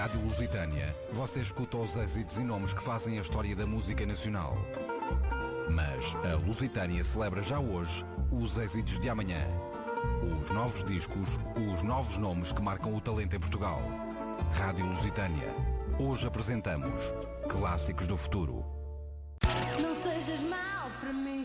Rádio Lusitânia, você escuta os êxitos e nomes que fazem a história da música nacional. Mas a Lusitânia celebra já hoje os êxitos de amanhã. Os novos discos, os novos nomes que marcam o talento em Portugal. Rádio Lusitânia. Hoje apresentamos Clássicos do Futuro. Não sejas mau para mim.